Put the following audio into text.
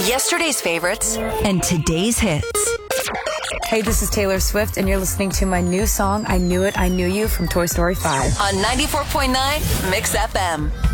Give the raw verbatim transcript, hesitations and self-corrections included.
Yesterday's favorites and today's hits. Hey, this is Taylor Swift, and you're listening to my new song, I Knew It, I Knew You, from Toy Story five. On ninety-four point nine Mix F M.